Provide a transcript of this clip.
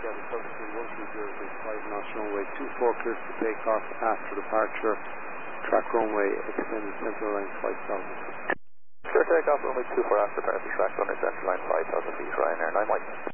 knots runway 24 clear to take off after departure. Track runway extended central line 5,000. Clear takeoff runway 24 after departure, track runway central line 5,000 feet, Ryanair 9 Mike.